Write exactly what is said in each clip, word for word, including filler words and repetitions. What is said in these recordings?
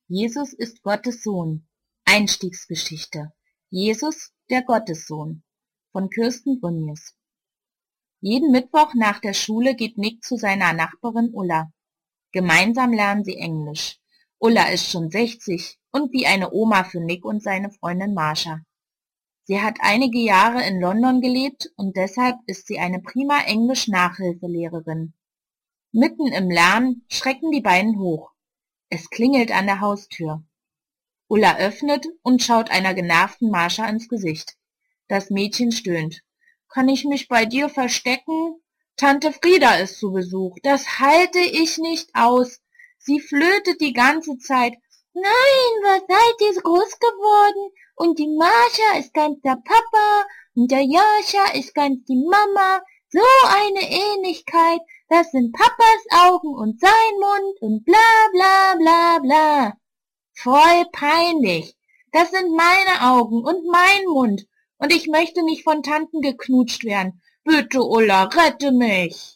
Jesus ist Gottes Sohn. Einstiegsgeschichte. Jesus, der Gottessohn. Von Kirsten Brünjes. Jeden Mittwoch nach der Schule geht Nick zu seiner Nachbarin Ulla. Gemeinsam lernen sie Englisch. Ulla ist schon sechzig und wie eine Oma für Nick und seine Freundin Marsha. Sie hat einige Jahre in London gelebt und deshalb ist sie eine prima Englisch-Nachhilfelehrerin. Mitten im Lernen schrecken die beiden hoch. Es klingelt an der Haustür. Ulla öffnet und schaut einer genervten Marsha ins Gesicht. Das Mädchen stöhnt. »Kann ich mich bei dir verstecken? Tante Frieda ist zu Besuch. Das halte ich nicht aus. Sie flötet die ganze Zeit. Nein, was seid ihr so groß geworden? Und die Marsha ist ganz der Papa und der Jascha ist ganz die Mama. So eine Ähnlichkeit. Das sind Papas Augen und sein Mund und bla bla bla bla. Voll peinlich. Das sind meine Augen und mein Mund. Und ich möchte nicht von Tanten geknutscht werden. Bitte, Ulla, rette mich.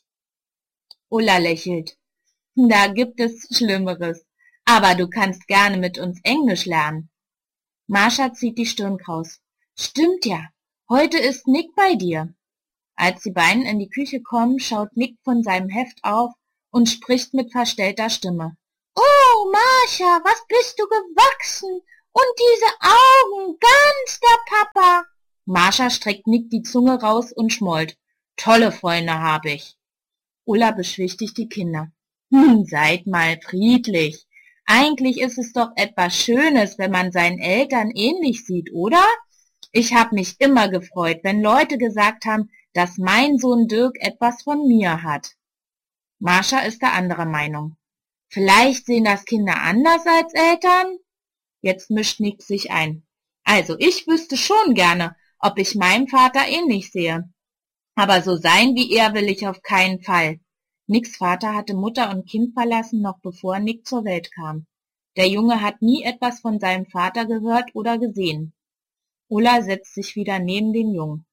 Ulla lächelt. Da gibt es Schlimmeres. Aber du kannst gerne mit uns Englisch lernen. Marsha zieht die Stirn kraus. Stimmt ja. Heute ist Nick bei dir. Als die beiden in die Küche kommen, schaut Nick von seinem Heft auf und spricht mit verstellter Stimme. Oh, Marsha, was bist du gewachsen? Und diese Augen, ganz der Papa. Marsha streckt Nick die Zunge raus und schmollt. Tolle Freunde habe ich. Ulla beschwichtigt die Kinder. Hm, seid mal friedlich. Eigentlich ist es doch etwas Schönes, wenn man seinen Eltern ähnlich sieht, oder? Ich habe mich immer gefreut, wenn Leute gesagt haben, dass mein Sohn Dirk etwas von mir hat. Marsha ist der anderer Meinung. Vielleicht sehen das Kinder anders als Eltern? Jetzt mischt Nick sich ein. Also ich wüsste schon gerne, ob ich meinem Vater ähnlich sehe. Aber so sein wie er will ich auf keinen Fall. Nicks Vater hatte Mutter und Kind verlassen, noch bevor Nick zur Welt kam. Der Junge hat nie etwas von seinem Vater gehört oder gesehen. Ulla setzt sich wieder neben den Jungen.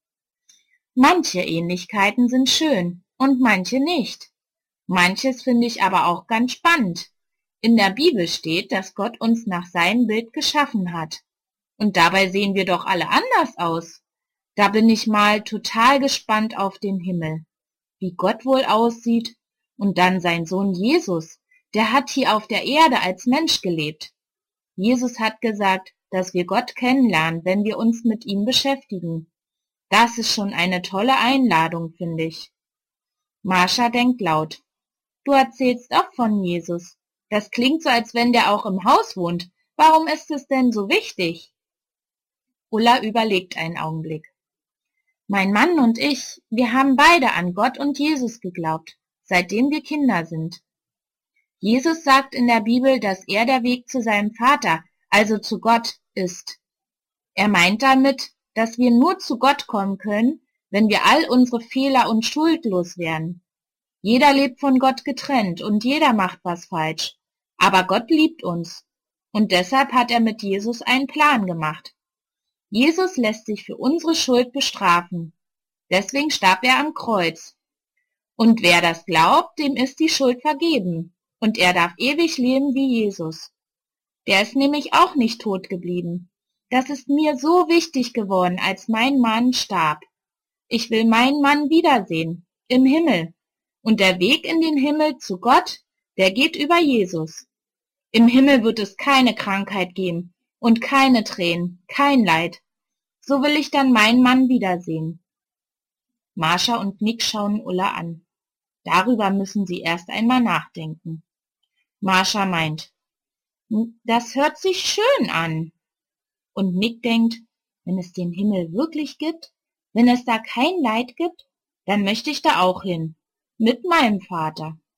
Manche Ähnlichkeiten sind schön und manche nicht. Manches finde ich aber auch ganz spannend. In der Bibel steht, dass Gott uns nach seinem Bild geschaffen hat. Und dabei sehen wir doch alle anders aus. Da bin ich mal total gespannt auf den Himmel, wie Gott wohl aussieht. Und dann sein Sohn Jesus, der hat hier auf der Erde als Mensch gelebt. Jesus hat gesagt, dass wir Gott kennenlernen, wenn wir uns mit ihm beschäftigen. Das ist schon eine tolle Einladung, finde ich. Marsha denkt laut. Du erzählst auch von Jesus. Das klingt so, als wenn der auch im Haus wohnt. Warum ist es denn so wichtig? Ulla überlegt einen Augenblick. Mein Mann und ich, wir haben beide an Gott und Jesus geglaubt, seitdem wir Kinder sind. Jesus sagt in der Bibel, dass er der Weg zu seinem Vater, also zu Gott, ist. Er meint damit, dass wir nur zu Gott kommen können, wenn wir all unsere Fehler und Schuld loswerden. Jeder lebt von Gott getrennt und jeder macht was falsch. Aber Gott liebt uns. Und deshalb hat er mit Jesus einen Plan gemacht. Jesus lässt sich für unsere Schuld bestrafen. Deswegen starb er am Kreuz. Und wer das glaubt, dem ist die Schuld vergeben. Und er darf ewig leben wie Jesus. Der ist nämlich auch nicht tot geblieben. Das ist mir so wichtig geworden, als mein Mann starb. Ich will meinen Mann wiedersehen, im Himmel. Und der Weg in den Himmel zu Gott, der geht über Jesus. Im Himmel wird es keine Krankheit geben und keine Tränen, kein Leid. So will ich dann meinen Mann wiedersehen. Marsha und Nick schauen Ulla an. Darüber müssen sie erst einmal nachdenken. Marsha meint, das hört sich schön an. Und Nick denkt, wenn es den Himmel wirklich gibt, wenn es da kein Leid gibt, dann möchte ich da auch hin, mit meinem Vater.